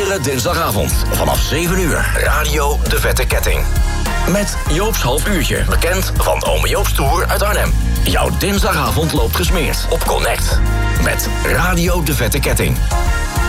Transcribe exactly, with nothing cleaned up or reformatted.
Iedere dinsdagavond vanaf zeven uur. Radio De Vette Ketting. Met Joop's half uurtje, bekend van Ome Joop's Tour uit Arnhem. Jouw dinsdagavond loopt gesmeerd op Connect. Met Radio De Vette Ketting.